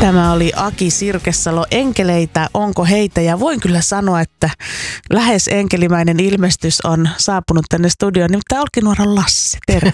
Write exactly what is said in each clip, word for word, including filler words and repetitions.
Tämä oli Aki Sirkesalo. Enkeleitä, onko heitä? Ja voin kyllä sanoa, että lähes enkelimäinen ilmestys on saapunut tänne studioon. Nimittäin Olkinuoran Lasse, terve.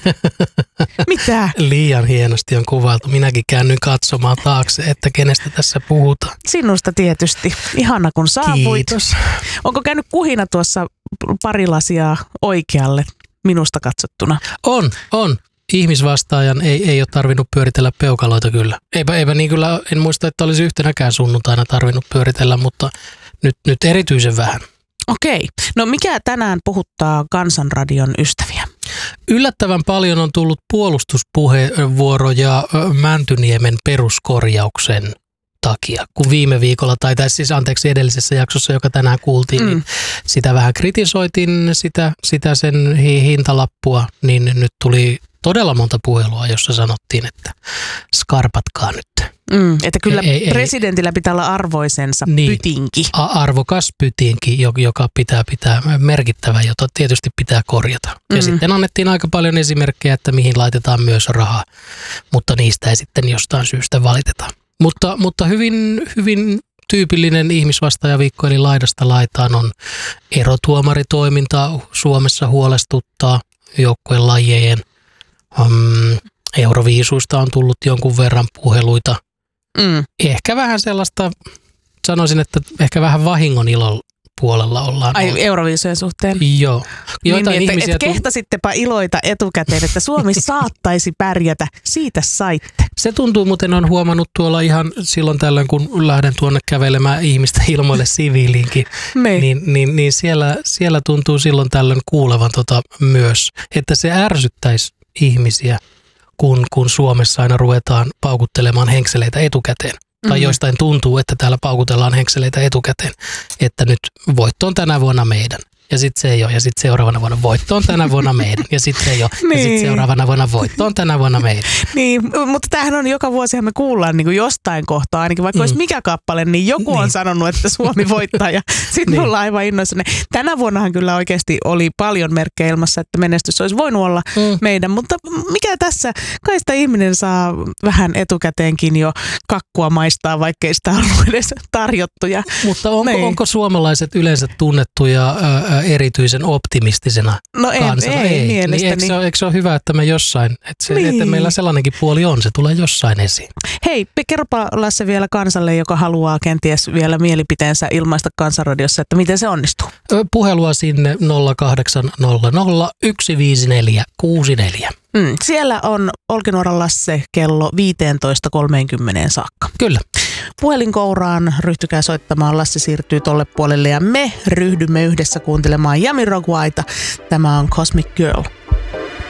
Mitä? Liian hienosti on kuvailtu. Minäkin käännyin katsomaan taakse, että kenestä tässä puhutaan. Sinusta tietysti. Ihana kun saavuit. Kiitos. Onko käynyt kuhina tuossa pari lasia oikealle minusta katsottuna? On, on. Ihmisvastaajan ei, ei ole tarvinnut pyöritellä peukaloita kyllä. Eipä, eipä niin kyllä, en muista, että olisi yhtenäkään sunnuntaina tarvinnut pyöritellä, mutta nyt, nyt erityisen vähän. Okei. No mikä tänään puhuttaa Kansanradion ystäviä? Yllättävän paljon on tullut puolustuspuheenvuoroja Mäntyniemen peruskorjauksen takia, kun viime viikolla, tai tässä siis anteeksi edellisessä jaksossa, joka tänään kuultiin, mm. niin sitä vähän kritisoitin, sitä, sitä sen hintalappua, niin nyt tuli todella monta puhelua, jossa sanottiin, että skarpatkaa nyt. Mm, että kyllä ei, presidentillä ei, pitää olla arvoisensa niin, pytinki. Arvokas pytinki, joka pitää pitää merkittävä, jota tietysti pitää korjata. Ja mm. sitten annettiin aika paljon esimerkkejä, että mihin laitetaan myös rahaa, mutta niistä ei sitten jostain syystä valiteta. Mutta, mutta hyvin, hyvin tyypillinen ihmisvastaajaviikko, eli laidasta laitaan on erotuomaritoiminta Suomessa huolestuttaa joukkueen lajien. Um, Euroviisuista on tullut jonkun verran puheluita. Mm. Ehkä vähän sellaista, sanoisin, että ehkä vähän vahingon ilon puolella ollaan. Ai ollut. Euroviisujen suhteen? Joo. Joitain niin, ihmisiä että et kehtasittepa iloita etukäteen, että Suomi saattaisi pärjätä. Siitä saitte. Se tuntuu, muuten on huomannut tuolla ihan silloin tällöin, kun lähden tuonne kävelemään ihmistä ilmoille siviiliinkin, niin, niin, niin siellä, siellä tuntuu silloin tällöin kuulevan tota myös, että se ärsyttäisi ihmisiä, kun, kun Suomessa aina ruvetaan paukuttelemaan henkseleitä etukäteen. Mm-hmm. Tai joistain tuntuu, että täällä paukutellaan henkseleitä etukäteen, että nyt voitto on tänä vuonna meidän. Ja sitten se ei ole. Ja sitten seuraavana vuonna voitto on tänä vuonna meidän. Ja sitten se ei ole. Niin. Ja sitten seuraavana vuonna voitto on tänä vuonna meidän. Niin, mutta tämähän on joka vuosihan me kuullaan niin kuin jostain kohtaa, ainakin vaikka mm. olisi mikä kappale, niin joku niin. on sanonut, että Suomi voittaa ja sitten niin. ollaan aivan innoissaan. Tänä vuonnahan kyllä oikeasti oli paljon merkkejä ilmassa, että menestys olisi voinut olla mm. meidän, mutta mikä tässä? Kai sitä ihminen saa vähän etukäteenkin jo kakkua maistaa, vaikkei sitä ollut edes tarjottu. Ja mutta onko, onko suomalaiset yleensä tunnettuja ää, erityisen optimistisena no kansana? Ei, ei mielestäni. Niin, eikö, se ole, eikö se ole hyvä, että me jossain, että, se, niin. että meillä sellainenkin puoli on, se tulee jossain esiin. Hei, kerropa Lasse vielä kansalle, joka haluaa kenties vielä mielipiteensä ilmaista Kansanradiossa, että miten se onnistuu? Puhelua sinne nolla kahdeksan nolla nolla yksi viisi neljä kuusi neljä. Mm, siellä on Olkinuoran Lasse kello viisitoista kolmekymmentä saakka. Kyllä. Puhelinkouraan ryhtykää soittamaan, Lasse siirtyy tolle puolelle ja me ryhdymme yhdessä kuuntelemaan Jamiroquaita. Tämä on Cosmic Girl.